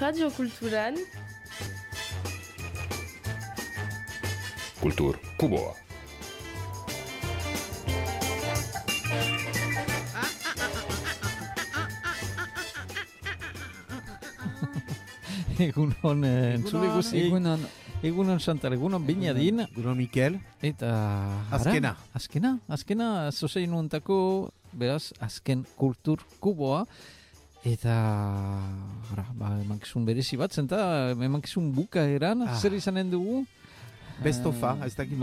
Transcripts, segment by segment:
Radio Kulturan Kultur Kuboa. Egunon, entzule guzi. Egunon Chantal, egunon Binadin. Egunon Mikel. Eta... Azkena, zozein nuentako, beraz, azken kultur kuboa. Eta... emankizun berezi bat, zenta, emankizun bukaeran, zer izanen dugu? Bestofa, ez dakit.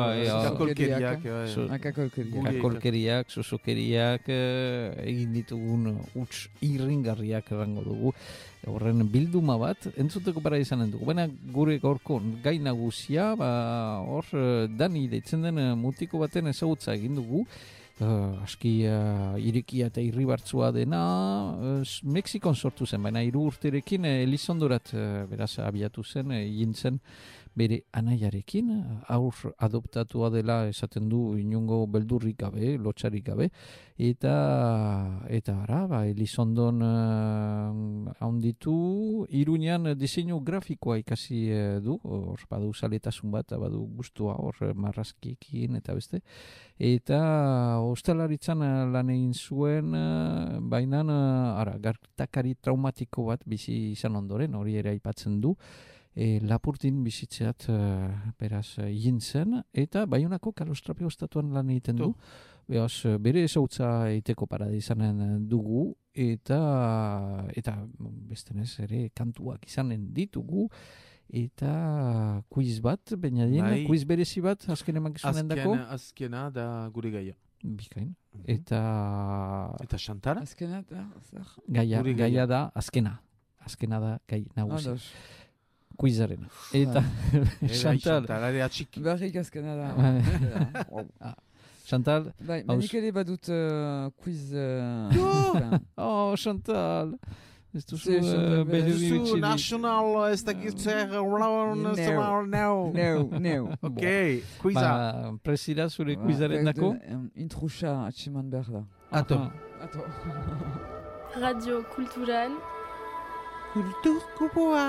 Kakolkeriak, sosokeriak, egin ditugun huts irringarriak errango dugu. Horren bilduma bat, entzuteko para izanen dugu. Baina gure gaurko gai nagusia, hor Dani deitzen den mutiko baten ezagutza egin dugu. Aski irikia eta irribartzua dena Mexikon sortu zen, baina 3 urterekin Elizondorat beraz abiatu zen, egin zen bere anaiarekin, aur adoptatua dela esaten du inungo beldurrik gabe, lotxarik gabe, eta Elizondon haunditu, Iruñan diseinu grafikoa ikasi du, hor badu zaletasun bat, badu gustua hor marrazkiekin eta beste, eta ostalaritzan lan egin zuen, baina gertakari traumatiko bat bizi izan ondoren, hori ere aipatzen du, Lapurtin bizitzeat beraz egin zen, eta Baionako Kalostrapio estatuan lan egiten du. Beraz, bere ezautza eiteko parada izanen dugu, eta bestenez ere kantuak izanen ditugu, eta quiz bat, Benadin, quiz berezi bat, azken emakizunen dako? Azkena da gure gaia. Bikain. Eta Chantal? Azkena da, gaia da, azkena. Azkena da gai nagusi. Quizarena. Eta Chantal. Chantal, atxik. Barrik azkena da. Chantal. Manik ere badut quiz... Oh, Chantal. Ez duzu bezu national, ez dakitzer, no. Ok, quiza. Presira zure quizaren dako? Intruxa atximan behar da. Ato. Radio Kulturan Kultur Kuboa.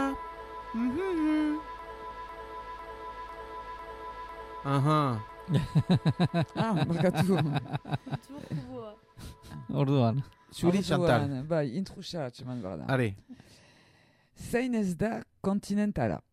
Markatu. Orduan. Zuri Chantal. Bai, intruxa atxeman behar da. Are. Zein ez da kontinentala?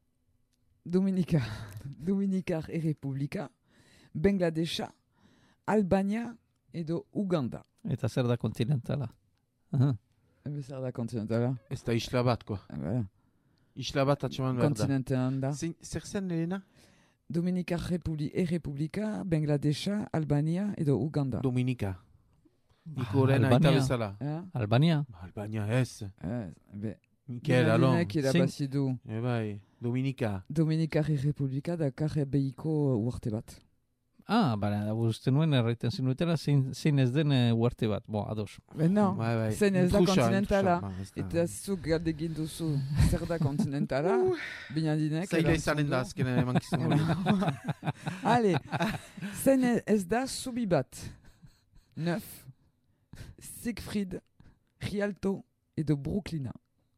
Dominikar Errepublika, Bangladesha, Albania edo Uganda. Eta zer da kontinentala? Zer da kontinentala? Ez da isla bat, koa. Isla bat atxeman behar da. Kontinentean da. Zer zen, Elena? Dominikar Errepublika, Bangladesha, Albania edo Uganda. Dominika. Niko horrena eta bezala. Albania? Albania, ez. Mikel, alon. Minek irabazidu. Bai, Dominika. Dominikar Errepublika da karre behiko uarte bat. Bara, uste nuen erraiten zinuetela zein ez den uarte bat. Ados. No, zein ez da kontinentala. Eta zuk galdegin duzu zer da kontinentala. Binadinek. Zaila izanen da azken emankizun hori. Ale, zein ez da zubi bat. Neuf, Siegfried, Rialto edo Brooklyna.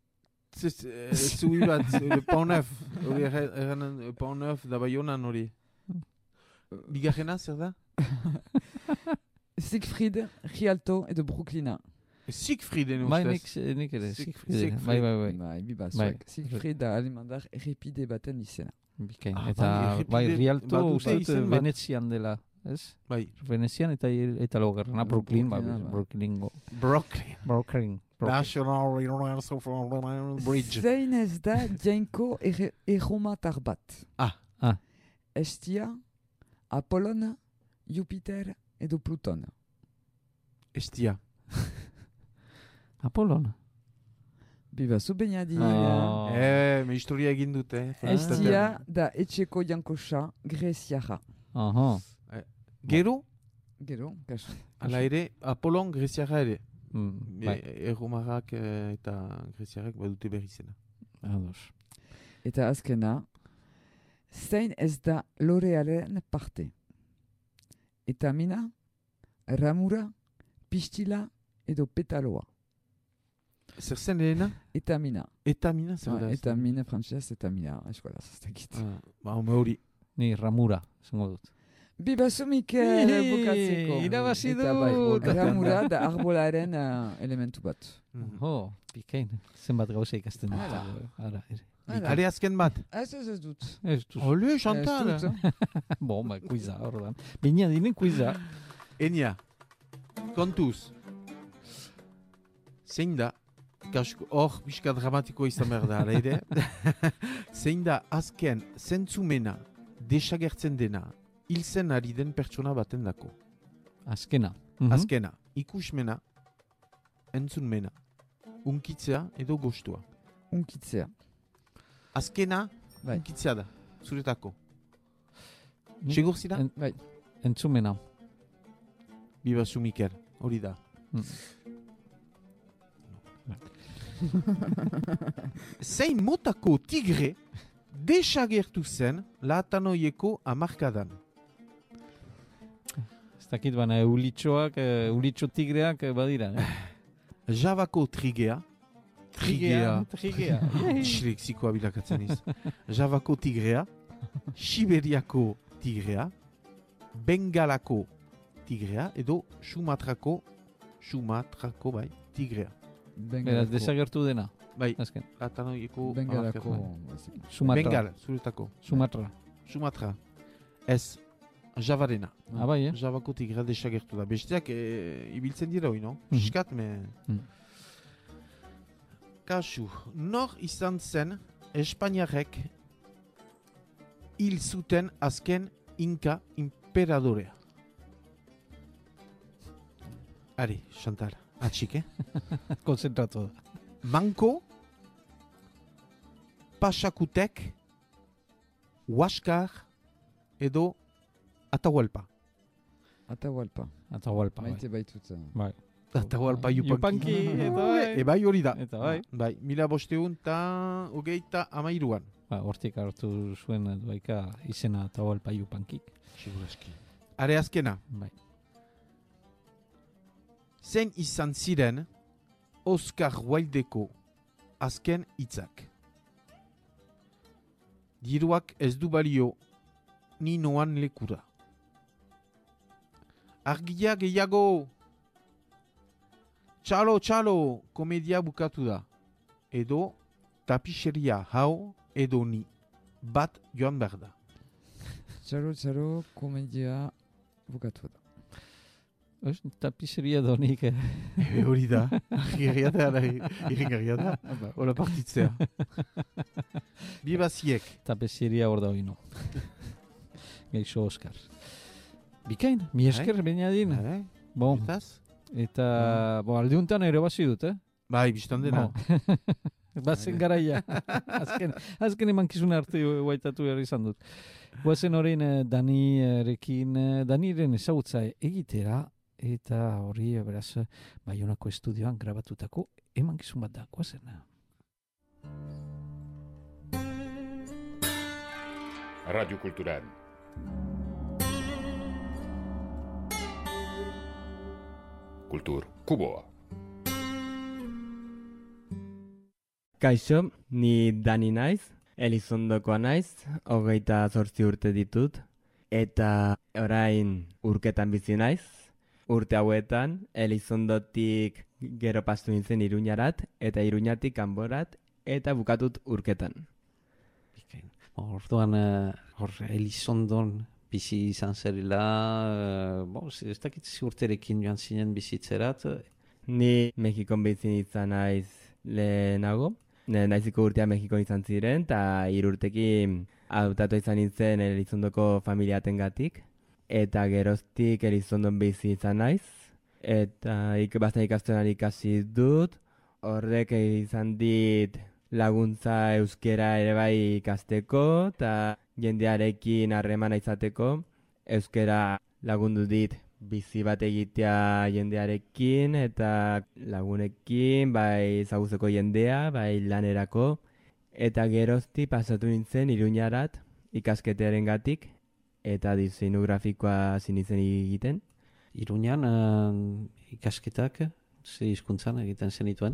Zubi bat, le Pont Neuf. Hori erranen Pont Neuf da Baionan hori. Bigarrena, zer da? Siegfried, Rialto edo Brooklyna. Siegfried eno ustez. Nik ere, Siegfried. Bai. Siegfried da alemandar errepide baten izena. Bikain. Eta Rialto ustez Venezian dela. Ez? Bai. Venezian eta logarrena, Brooklyn. Brooklyn. National Universal Bridge. Zein ez da jainko erromatar bat. Estia, Apollon, Jupiter edo Pluton. Estia. Apollon. Bibazu Benadi. Me historia egin dute. Estia da etxeko jankosa Greziara. Gero? Gero, kaso. Ala ere, Apollon Greziara ere. Erromarak eta Greziarak badute berri zena. Eta azkena, zein ez da lorearen parte. Eta mina, ramura, pistila edo petaloa. Zer zen lehena? Etamina. Etamina, zer da? Etamina, frantzaz, etamina, eskolaz, ez dakit. Ba, home hori. Ni Ramura, zengo dut. Bibazu Mikel bukatzeko. Irabazi du! Ramura da arbolaren elementu bat. Pikain. Zenbat gauza ikasten dut. Ara, ere. Are azken bat? Ez dut. Ez dut. Ole, Chantal! Bon, kuiza, ordan. Bina dinen kuiza. Enia, kontuz. Zein da, hor, pixka dramatikoa izan behar da, ara ere. Zein da, azken, zentzumena, desagertzen dena, hilzen ari den pertsona baten dako. Azkena. Azkena, ikusmena, entzunmena, unkitzea edo gostua. Unkitzea. Azkena, unkitzea da, zuretako. Segur zira? Bai. Entzumena. Bibazu Mikel, hori da. Zein motako tigre desagertu zen Latanoieko hamarkadan. Ez dakit baina ulitxo tigreak badira. Javako trigea. Trigea. Dislexikoa bilakatzen iz. Javako tigrea, Siberiako tigrea, Bengalako tigrea edo Sumatrako bai, tigrea. Beraz, desagertu dena. Bai, azken. Latanoieko Bengalako. Sumatra. Bengal, zuretako. Sumatra. Ez, Javarena. Bai, Javako tigrea desagertu da. Besteak ibiltzen dira hoi, no? Fiskat, me... Kasu, nor izan zen Espainiarrek hil zuten azken Inka imperadorea. Ari, Chantal, atxik, Konzentratu da. Manko, Pasakutek, Huascar edo Atahualpa. Atahualpa. Maite baitut. Bai. Atahualpa Yupanqui. Ebai hori da. Eta bai. Bai, 1523an. Hortik hartu zuen duaika izena Atahualpa Yupanqui. Segurazki. Are azkena. Bai. Zein izan ziren Oscar Wildeko azken hitzak. Diruak ez du balio ni noan lekura. Argia gehiago! Txalo, komedia bukatu da. Edo tapiseria hau edo ni. Bat joan behar da. Txalo, komedia bukatu da. Tapiseria donik. Hori da. Irringarria da. Hora partitzea. Bibaziek. Tapiseria hor da hori no. Geixo Oskar. Bikain, mi esker bainadin. Bon. Eta, aldiuntan ere basi dut, Bai, biztan dena. Bazen garaia. Azken emankizun arte guaitatu behar izan dut. Guazen horrein Daniren ezagutza egitera, eta hori, beraz, Baionako estudioan grabatutako emankizun bat da. Guazen. Radio Cultural. Kultur Kuboa. Kaixo, ni Dani naiz, Elizondokoa naiz, 28 urte ditut, eta orain urketan bizi naiz. Urte hauetan, Elizondotik gero pastu nintzen Iruñarat, eta Iruñatik Kanborat, eta bukatut urketan. Orduan, Elizondon bizi izan zerila, ez dakit urterekin joan zinen bizitzerat. Ni Mexikon bizi izan naiz lehenago. Naiziko urtea Mexikon izan ziren, eta 3 urtekin adoptatu izan nintzen Elizondoko familiatengatik. Eta geroztik Elizondon bizi izan naiz. Eta bastan ikastolan ikasi dut. Horrek izan dit laguntza euskera ere bai ikasteko, eta jendearekin harremana izateko. Euskera lagundu dit bizi bat egitea jendearekin eta lagunekin, bai zaguzeko jendea, bai lanerako. Eta gerozti pasatu nintzen Iruñarat ikasketearen gatik, eta diseinu grafikoa zinitzen egiten. Iruñan ikasketak, ze hizkuntzan egiten zenituen?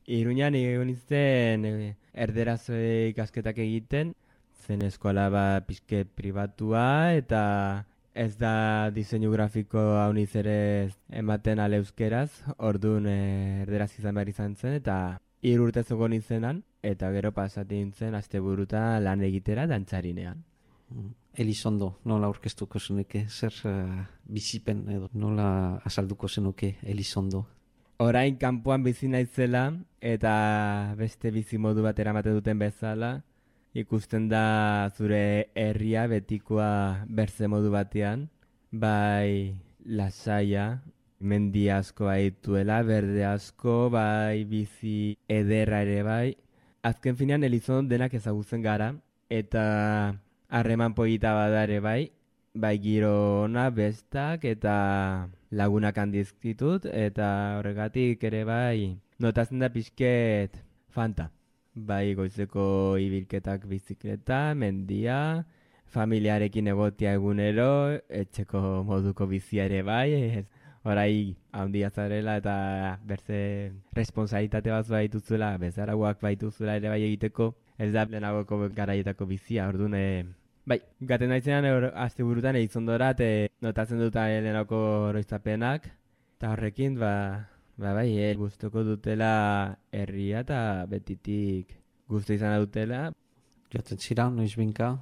Iruñan egon izten erderaz ikasketak egiten, zen eskola pixke pribatua, eta ez da diseinu grafiko hauniz ere ematen ale euskeraz, orduan erderaz izan behar izan zen, eta 3 urtez egon izenan, eta gero pasati nintzen asteburuta lan egitera dantzarinean. Elizondo, nola aurkeztuko zenuke, zer bizipen edo nola azalduko zenuke Elizondo? Orain kanpoan bizi naizela eta beste bizi modu bat eramate duten bezala, ikusten da zure herria betikoa berze modu batean, bai lasaia, mendi asko baituela, berde asko, bai bizi ederra ere bai. Azken finean Elizondo denak ezagutzen gara, eta harreman polita bada ere bai giro ona, bestak eta lagunak handizkitut, eta horregatik ere bai notatzen da pixket fanta. Bai goizeko ibilketak bizikleta, mendia, familiarekin egotia egunero, etxeko moduko bizia ere bai, orai handia zarela eta berze responsabilitate bat baituzuela, bezaraguak baituzuela ere bai egiteko, ez da lehenagoko garaietako bizia, orduan bai, gaten naizean asteburutan Elizondora notatzen dut lehenako oroitzapenak, eta horrekin bai, gustuko dutela herria eta betitik gustu izan dutela. Joaten zira, noiz binka,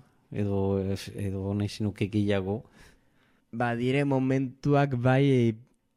edo nahi zinuke gehiago? Dire momentuak bai,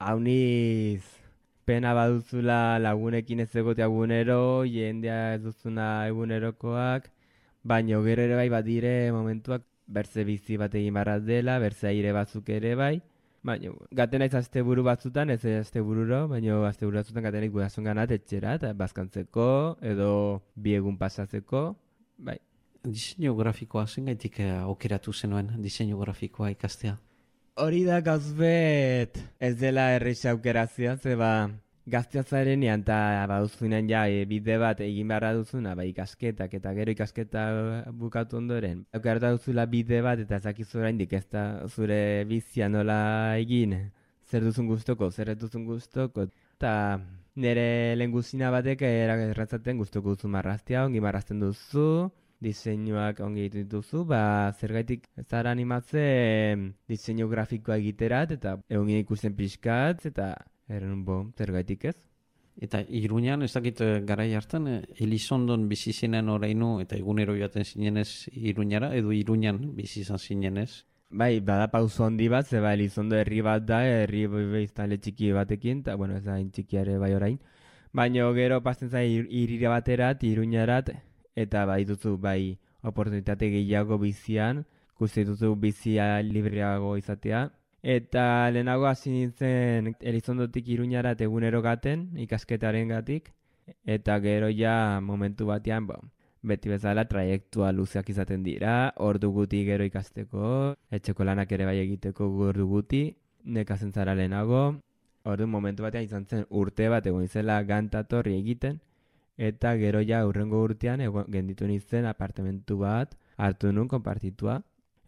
hauniz pena baduzula lagunekin ez egotea egunero, jendea ez duzuna egunerokoak, baina gero ere bai badire momentuak berze bizi bat egin barra dela, berze aire batzuk ere bai, baina gaten naiz asteburu batzutan, ez astebururo, baina asteburu batzutan gaten naiz gudazun ganat etxera, eta bazkantzeko, edo 2 egun pasatzeko, bai. Diseinu grafikoa, zengaitik aukeratu zenuen diseinu grafikoa ikastea? Hori da gauzbet ez dela erresa aukerazia, zeba gaztea zarenean eta baduzunean bide bat egin beharra duzuna, ikasketak eta gero ikasketa bukatu ondoren. Aukeratu duzula bide bat eta ezakizu oraindik ez da zure bizia nola egin, zer duzun gustoko, zer ez duzun gustoko. Eta nire lehen guzina batek erratzaten gustoko duzu marraztea, ongi marrazten duzu, diseinuak ongi dituzu, zergaitik zara animatzen diseinu grafikoa egiterat eta egon ikusten pixkat eta zergaitik ez? Eta Iruñan, ez dakit garai hartan, Elizondon bizi zinen orainu eta egunero joaten zinenez Iruñara, edo Iruñan bizi izan zinenez? Bai, bada pauso handi bat, zeba Elizondo herri bat da, herri biztanle txiki batekin, eta ez da txikia ere bai orain. Baina gero pasten zai irira baterat, Iruñarat, eta duzu oportunitate gehiago bizian, ikusten duzu bizia libreago izatea. Eta lehenago hasi nintzen Elizondotik Iruñarat egunero gaten, ikasketaren gatik, eta gero ja momentu batean, beti bezala traiektua luzeak izaten dira, ordu guti gero ikasteko, etxeko lanak ere bai egiteko ordu guti, nekazen zara lehenago, ordu momentu batean izan zen urte bat egon izela gantatorri egiten, eta gero ja hurrengo urtean genditu nintzen apartamentu bat hartu nun konpartitua,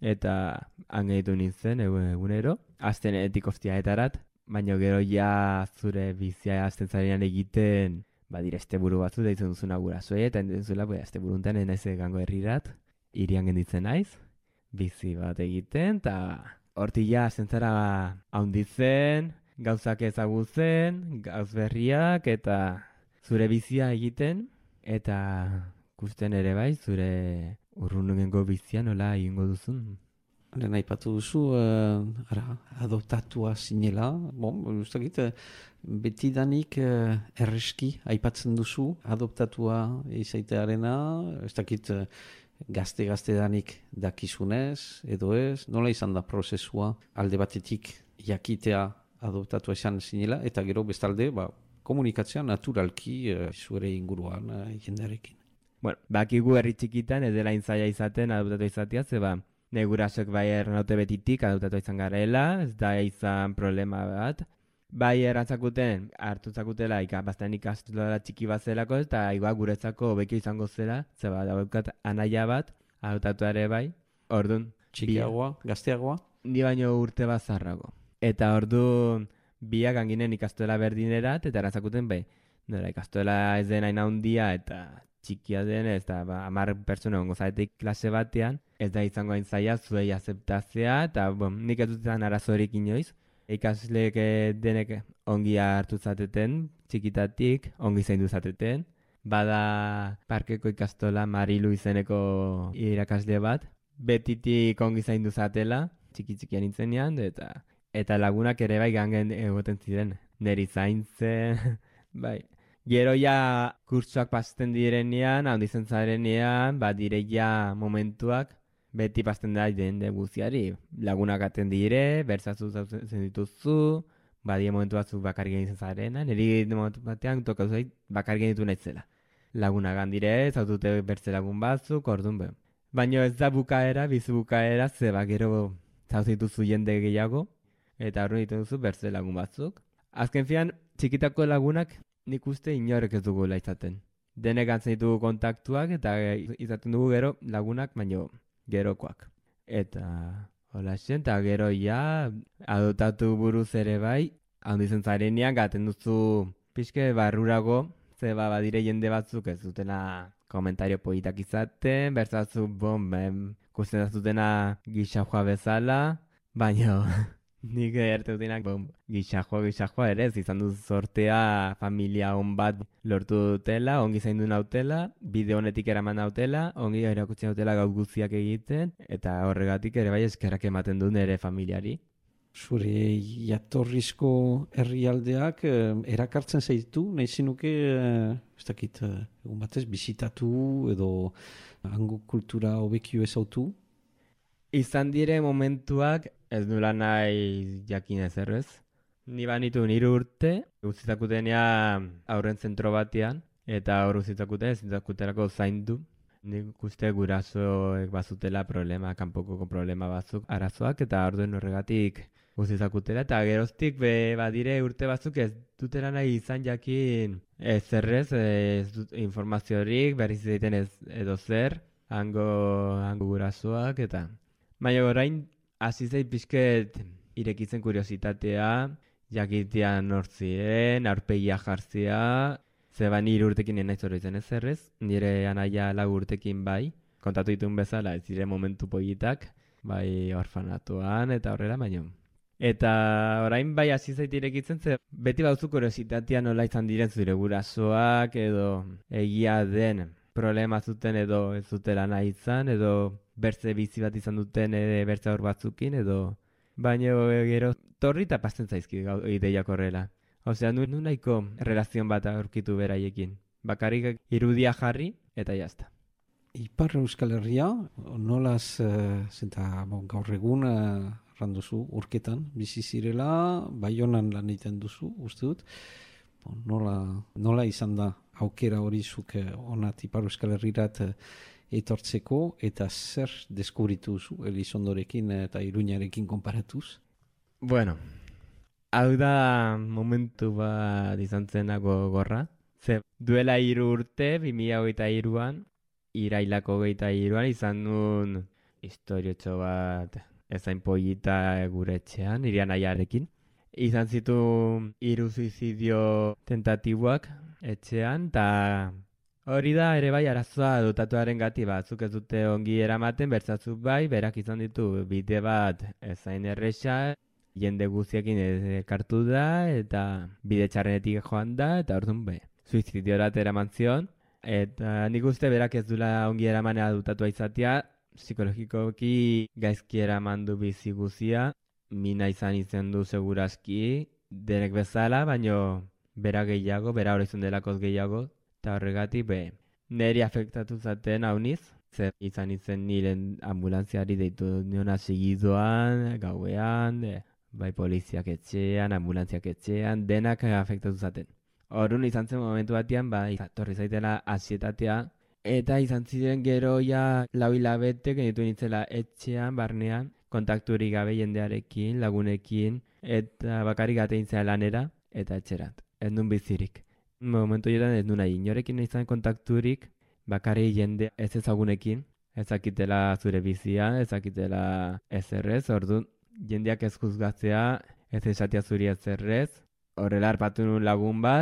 eta angeitu nintzen egunero, aztenetik ostiaetarat, baina gero ja zure bizia azten zarean egiten, dire asteburu batzu deitzen duzuna gurasoei, eta entzuela asteburu untan naiz gango herrirat, hirian genditzen naiz, bizi bat egiten, eta hortik ja azten zara haunditzen, gauzak ezagutzen, gauz berriak, eta zure bizia egiten, eta ikusten ere bai, zure urrunengo bizia nola egingo duzun. Lehen aipatu duzu, adoptatua zinela, betidanik erreski aipatzen duzu, adoptatua izaitearena, ez dakit gazte danik dakizunez, edo ez, nola izan da prozesua, alde batetik jakitea adoptatua izan zinela, eta gero bestalde, komunikatzea naturalki zure inguruan jendearekin. Bakigu herri txikitan ez dela intzaia izaten adoptatu izatea, zeba negurasok ernaute betitik adoptatu izan garela, ez da izan problema bat. Errantzakuten hartutzakutela bastan ikastola txiki bat zelako, eta guretzako beki izango zela, zeba daukat anaia bat, adoptatu ere bai. Orduan, txikiagoa, gazteagoa? Ni baino urte bat zarrago. Eta orduan, biak anginen ikastola berdinerat, eta errantzakuten Nera ikastola ez den hain handia eta txikia den, ez da 10 pertsona egongo zaretik klase batean, ez da izango hain zaila zuei azeptazea, eta nik ez dutetan arazorik inoiz. Ikasleek denek ongi hartu zateten, txikitatik, ongi zaindu zateten. Bada parkeko ikastola Marilu izeneko irakasle bat, betitik ongi zaindu zatela, txiki-txikian nintzenean, eta lagunak ere bai gangen egoten ziren. Neri zaintzen, bai. Gero ja kurtsoak pasten direnean, handizen zarenean, dire ja momentuak, beti pasten da den guziari. Lagunak aten dire, bertzazu zen dituzu, badie momentu batzuk bakarrik egin zarena, niri momentu batean tokatu zait bakarrik egin ditu nahitzela. Lagunak handire, zautute bertze lagun batzuk, orduan be. Baina ez da bukaera, bizu bukaera, zeba gero zauzituzu jende gehiago, eta horren ditu duzu bertze lagun batzuk. Azken fian, txikitako lagunak nik uste inorek ez dugula izaten. Denek antzen ditugu kontaktuak eta izaten dugu gero lagunak, baino gerokoak. Eta hola zen, eta gero ja adotatu buruz ere bai, handizen zarenean gaten duzu pixke barrurago, zeba badire jende batzuk ez dutena komentario politak izaten, bertzatzu kusten ez dutena gixajoa bezala, baino nik erte dutenak gixajoa ere, izan dut sortea familia on bat lortu dutela, ongi zaindu nautela, bide honetik eraman nautela, ongi erakutsi nautela gauz guztiak egiten, eta horregatik ere bai eskerrak ematen du nire familiari. Zure jatorrizko herrialdeak erakartzen zaitu, nahi zinuke, ez dakit, egun batez, bizitatu edo hango kultura hobekio ezautu? Izan dire momentuak ez nula nahi jakin ezerrez. Ni banitu 3 urte, guztitakutenea aurren zentro batean, eta hor guztitakute ez zitakuterako zaindu. Nik uste gurasoek bazutela problema, kanpoko problema batzuk, arazoak, eta orduen horregatik guztitakutela, eta geroztik badire urte batzuk ez dutela nahi izan jakin ezerrez, ez dut informaziorik, berriz egiten ez edo zer, hango gurasoak, eta baina orain hasi zait pixket irekitzen kuriositatea, jakitea nortzien, aurpegia jartzea, zeba 3 urtekin enaiz horretzen ez errez, nire anaia 4 urtekin bai, kontatu ditun bezala ez dire momentu politak, bai orfanatuan eta horrela baino. Eta orain bai hasi zait irekitzen, ze beti baduzu kuriositatea nola izan diren zure gurasoak edo egia den problema zuten edo ez zutela nahi izan, edo bertze bizi bat izan duten bertze hor batzukin, edo baina gero torri eta pasten zaizki ideiak horrela. Osea, nu nahiko relazion bat aurkitu beraiekin. Bakarrik irudia jarri eta jazta. Ipar Euskal Herria, nolaz, gaur egun randuzu urketan bizi zirela, Baionan lan egiten duzu, uste dut. Nola izan da aukera hori zuk onat Ipar Euskal Herrirat etortzeko, eta zer deskubritu zu Elizondorekin eta Iruñarekin konparatuz? Bueno, hau da momentu bat izan zenako gorra. Ze duela 3 urte, 2023an, irailako 23an, izan nun historiotxo bat ezain polita gure etxean, nire anaiarekin. Izan zitu 3 suizidio tentatiboak etxean, eta hori da ere bai arazoa dotatuaren gati batzuk ez dute ongi eramaten, bertzatzuk bai, berak izan ditu bide bat ezain erresa, jende guztiekin elkartu da, eta bide txarrenetik joan da, eta orduan suizidiorat eraman zion. Eta nik uste berak ez dula ongi eramanea dutatua izatea, psikologikoki gaizki eraman du bizi guzia, mina izan du segurazki, denek bezala, baino bera gehiago, bera hori izan delakoz gehiago, eta horregatik neri afektatu zaten hauniz, zer izan niren ambulantziari deitu niona segidoan, gauean, bai poliziak etxean, ambulantziak etxean, denak afektatu zaten. Horun izan zen momentu batean, torri zaitela ansietatea, eta izan ziren gero ja 4 hilabete genitu nintzela etxean, barnean, kontakturik gabe jendearekin, lagunekin, eta bakarrik gatein zela lanera, eta etxerat. Ez nun bizirik. Momentu jotan ez nun nahi inorekin izan kontakturik, bakarrik jende ez ezagunekin, ezakitela zure bizia, ezakitela ezerrez, orduan jendeak ez juzgatzea, ez esatea zuri ezerrez. Horrela harpatu nun lagun bat,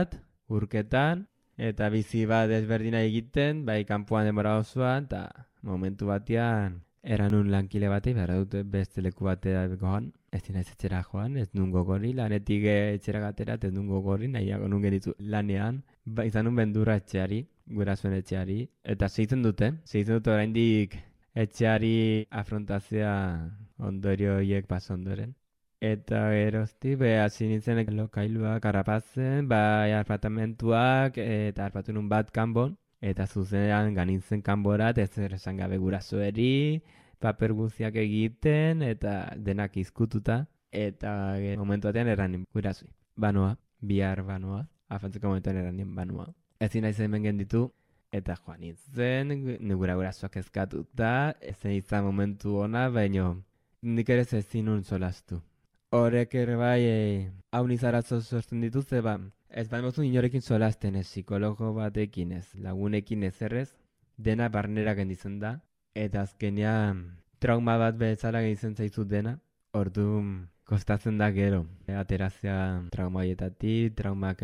urketan, eta bizi bat ezberdina egiten, bai kanpoan denbora osoan, eta momentu batean eranun lankile batei behar dute beste leku batera goan, ez dina ez etxera joan, ez nun gogorri, lanetik etxera gatera, ez nun gogorri, nahiago nun genitu lanean, izan nun bendurra etxeari, gurasoen etxeari, eta segitzen dute oraindik etxeari afrontazia ondorio hiek paso ondoren. Eta gerozti, hasi nintzen lokailuak harrapatzen, bai apartamentuak, eta harrapatu nun bat kanbon, eta zuzenean ganintzen kanborat, ez esan gabe gurasoeri, paper guztiak egiten, eta denak izkututa, eta momentu batean erranin gurasoi. Banoa, bihar banoa, afantzeko momentuan erranin banoa. Ezin naiz hemen genditu, eta joan nintzen, nigura gurasoak ezkatuta, ezen izan momentu ona, baina nik ere ezin nun solastu. Horrek ere bai, hau nizarazo sortzen dituzte, ez bat mozun inorekin solasten ez, psikologo batekin ez, lagunekin ez errez, dena barnera genditzen da, eta azkenean trauma bat bezala genditzen zaizu dena, ordu kostatzen da gero, aterazia trauma horietatik, traumak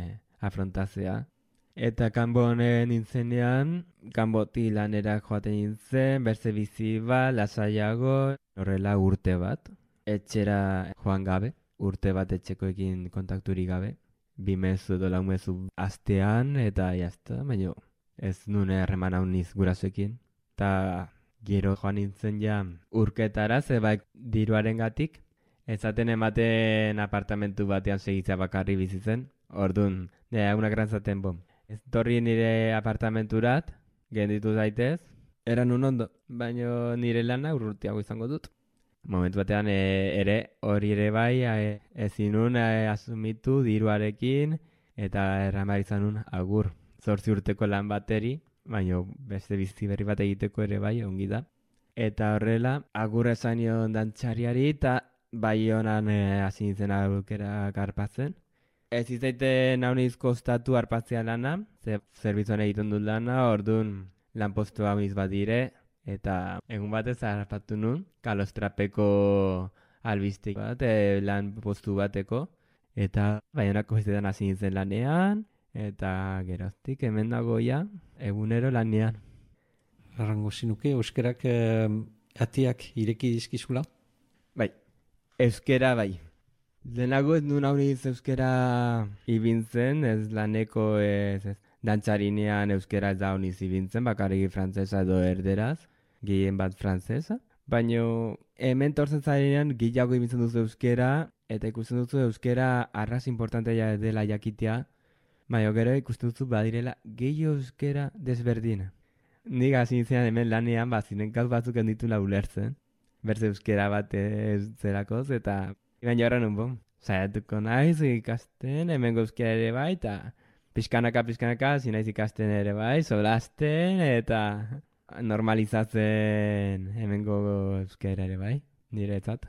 afrontazia. Eta kanbon nintzenean, kanboti lanera joaten nintzen, berze bizi bat, lasaiago, horrela urte bat. Etxera joan gabe, urte bat etxekoekin kontakturik gabe. 2 mezu edo 4 mezu astean, eta jazta, baina ez nune harreman hau niz gurasoekin. Ta gero joan nintzen ja urketara, zebaik diruaren gatik, ezaten ematen apartamentu batean segitzea bakarri bizitzen. Orduan, una grantzaten bom. Ez torri nire apartamenturat, genditu zaitez, eran un ondo, baina nire lana urrutiago izango dut. Momentu batean ere hori ere bai ezinun asumitu diruarekin eta erramar izanun agur 8 urteko lan bateri, baina beste bizi berri bat egiteko ere bai ongi da. Eta horrela agur esan nion dantzariari eta bai honan hasi nintzen aukera garpatzen. Ez izaiten nauniz kostatu harpatzea lana, zerbitzuan egiten dut lana, orduan lanpostu hau bat dire, eta egun batez harrapatu nun, kalostrapeko albistik bat, lan postu bateko, eta baionako bestetan hasi nintzen lanean, eta geroztik hemen dagoia, egunero lanean. Arrango zinuke, euskerak atiak ireki dizkizula? Bai, euskera bai. Lehenago ez nuen hauriz euskera ibintzen, ez laneko ez dantzarinean euskera ez da honiz ibintzen, bakarrik frantzesa edo erderaz, gehien bat frantzesa. Baina hemen tortzen zarenean gehiago ibintzen duzu euskera, eta ikusten duzu euskera arras importantea dela jakitea, baina gero ikusten duzu badirela gehiago euskera desberdina. Nik hasi nintzen hemen lanean bazinen gauz batzuk enditula ulertzen, berze euskera bat ez zerakoz, eta baina horren unbon, saiatuko naiz ikasten, hemen euskera ere bai, eta pixkanaka, zinaiz ikasten ere bai, solasten, eta normalizatzen hemengo euskera ere bai, niretzat.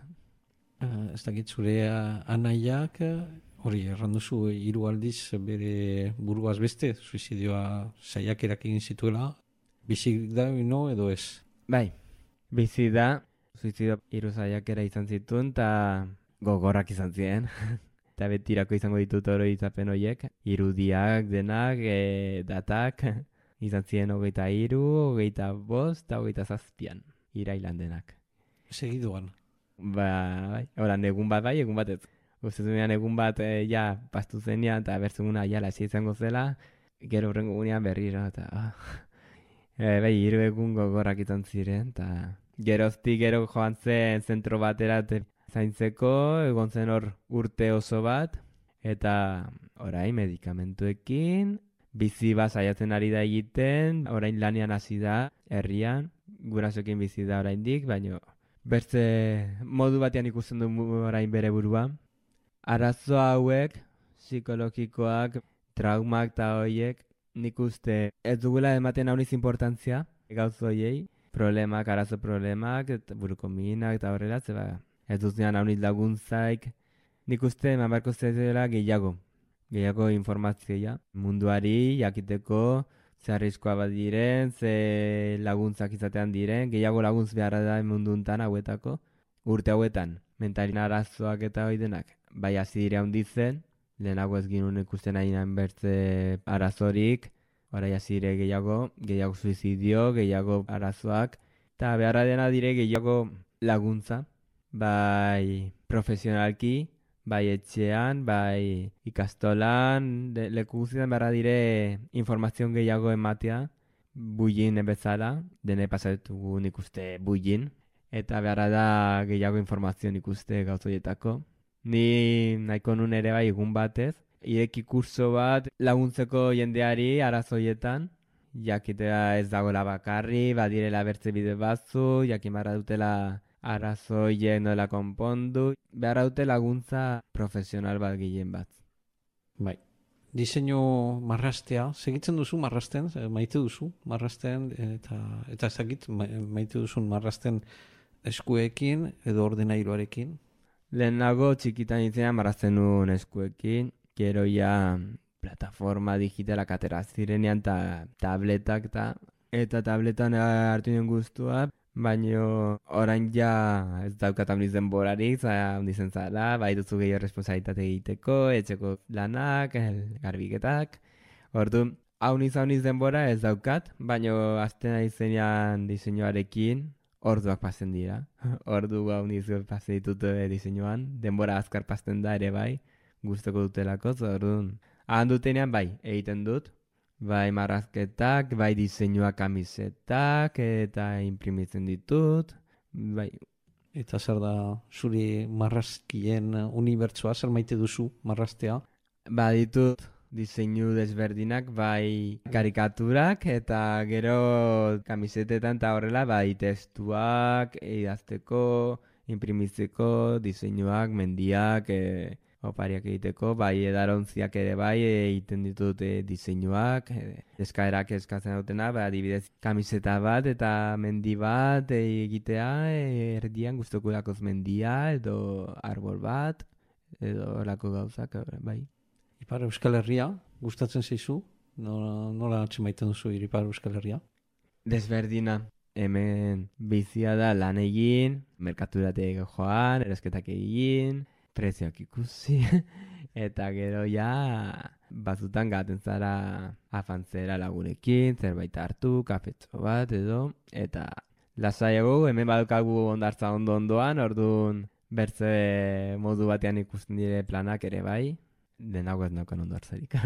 Ez dakit zure anaiak, hori erranduzu 3 aldiz bere buruaz beste, suizidioa saiakerak egin zituela, bizik da no edo ez? Bai, bizi da, suizidio 3 saiakera izan zituen, eta gogorrak izan ziren. Eta betirako izango ditut oroitzapen horiek, irudiak, denak, datak, izan ziren 23, 25 eta 27 irailan denak. Segiduan? Bai, oran egun bat bai, egun bat ez. Ustezunean egun bat ja pastu zenean eta bertzuguna ja lasia izango zela, gero horrengo gunean berriro eta bai, 3 egun gogorrak izan ziren, eta geroztik gero joan zen zentro batera zaintzeko, egon zen hor urte oso bat, eta orain medikamentuekin, bizi bat saiatzen ari da egiten, orain lanean hasi da, herrian, gurasoekin bizi da oraindik, baina bertze modu batean ikusten du orain bere burua. Arazo hauek, psikologikoak, traumak eta horiek, nik uste ez dugula ematen hauniz importantzia, gauz horiei, problemak, arazo problemak, buruko minak eta horrela, zeba, ez duzunean hauniz laguntzaik, nik uste eman beharko zezela gehiago informazioa, munduari jakiteko, ze arriskoa bat diren, ze laguntzak izatean diren, gehiago laguntz beharra da mundu untan hauetako, urte hauetan, mentalin arazoak eta hori denak, bai hasi dire handitzen, lehenago ez ginuen ikusten hain bertze arazorik, orai hasire gehiago suizidio, gehiago arazoak, eta beharra dena dire gehiago laguntza, bai profesionalki, bai etxean, bai ikastolan, leku guztietan beharra dire informazion gehiago ematea, bullin bezala, dene pasatugu ikuste bullin, eta beharra da gehiago informazion ikuste gauzoietako. Ni nahiko nun ere bai egun batez, ireki kurso bat laguntzeko jendeari arazoietan, jakitea ez dagoela bakarri, badirela bertze bide batzu, jakimarra dutela arazoiek nola konpondu, beharra dute laguntza profesional bat gehien bat. Bai. Diseinu marrastea, segitzen duzu marrasten, maite duzu marrasten, eta ezakit maite duzun marrasten eskuekin edo ordenailuarekin? Lehenago txikitan izan marrazten nuen eskuekin, gero ja plataforma digitalak atera zirenean eta tabletak eta tabletan hartu nien guztua, baina orain ja ez daukat handiz denborarik, handizen zala, bai duzu gehiago responsabilitate egiteko, etxeko lanak, garbiketak. Ordu, hauniz denbora ez daukat, baina azten aizenean diseinuarekin, orduak pasen dira. Ordu hauniz pasen ditut diseinuan, denbora azkar pasten da ere bai, gustoko dutelako, orduan. Dutenean bai, egiten dut. Bai marrazketak, bai diseinua kamisetak, eta imprimitzen ditut, bai. Eta zer da, zuri marrazkien unibertsoa, zer maite duzu marraztea? Ba ditut diseinu desberdinak, bai karikaturak, eta gero kamisetetan eta horrela, bai testuak, idazteko, imprimitzeko, diseinuak, mendiak, opariak egiteko, bai edarontziak ere bai egiten ditut diseinuak, eskaerak eskatzen dutena, bai adibidez kamiseta bat eta mendi bat egitea, erdian guztoko dakoz mendia edo arbol bat, edo lako gauzak, bai. Ipar Euskal Herria, gustatzen zaizu? Nola atxemaiten duzu Ipar Euskal Herria? Desberdina. Hemen bizia da lan egin, merkaturatek joan, erosketak egin, prezioak ikusi, eta gero ja batzutan gaten zara afantzera lagunekin, zerbait hartu, kafetxo bat edo, eta lasaiago hemen badukagu ondartza ondoan, orduan bertze modu batean ikusten dire planak ere bai, denago ez naukan ondartzarik,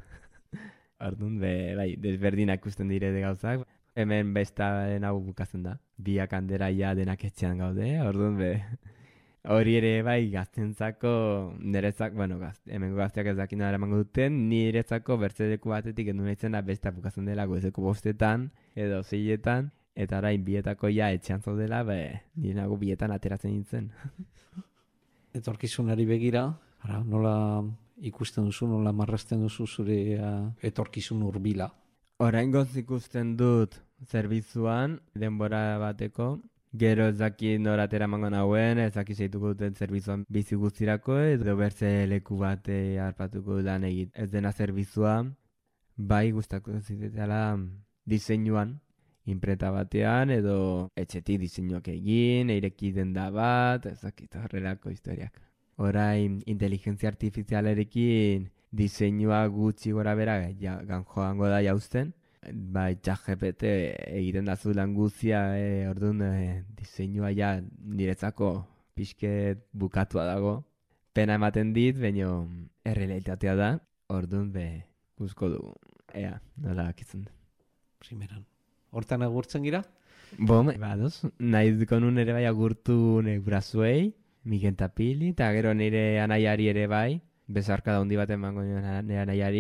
orduan bai, desberdinak ikusten dire de gauzak, hemen bestaren hau bukatzen da, biak handera ja denak etxean gaude, orduan hori ere bai gaztentzako, niretzak, hemengo gazteak ez dakin emango duten, niretzako bertzeleku batetik endu nahitzena besta bukatzen dela goizeko 5 edo 6, eta orain bietako ja etxean zaudela, nire nago bietan ateratzen nintzen. Etorkizunari begira, nola ikusten duzu, nola marrazten duzu zure etorkizun hurbila? Oraingoz ikusten dut zerbitzuan, denbora bateko, gero ez daki noratera emango nauen, ez daki zeituko duten zerbitzuan bizi guztirako, edo bertze leku bat harpatuko lan egit. Ez dena zerbizua, bai gustako zitetela diseinuan, imprenta batean, edo etxetik diseinuak egin, eireki denda bat, ez dakit horrelako historiak. Orain, inteligentzia artifizialarekin diseinua gutxi gora bera joango da jauzten, bai ChatGPT egiten dazu lan guztia, orduan diseinua ja niretzako pixket bukatua dago. Pena ematen dit, baina errealitatea da, orduan guzko dugu, nola akitzen. Primeran. Hortan agurtzen gira? Badoz, nahi dukonun ere bai agurtu gurasoei, Migen Tapili, eta gero nire anaiari ere bai, bezarka da hundi bat emango nire anaiari,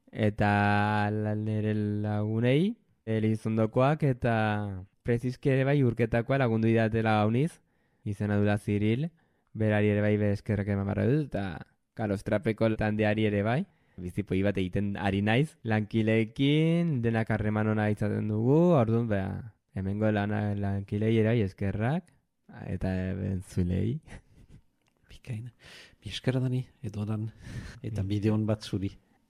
eta nire lagunei, elizondokoak, eta prezizki ere bai urketakoa lagundu idatela gauniz, izena dula Ziril, berari ere bai eskerrak eman barra dut, eta kalostrapeko tandeari ere bai, bizipoi bat egiten ari naiz, lankileekin, denak harreman hona izaten dugu, orduan, hemengo lankilei ere bai eskerrak, eta bentzulei. Bikain. Mi eskerra dani, edo dan, eta bideon bat zuri.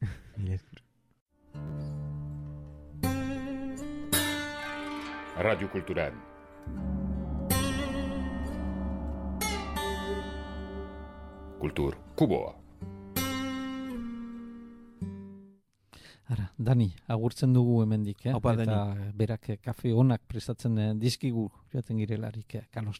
Radio Cultural. Kultur Kuboa. Ara, Dani, agurtzen dugu hemendik, Opa, eta Dani. berak kafe onak prestatzen dizkigu joaten girelarik, Carlos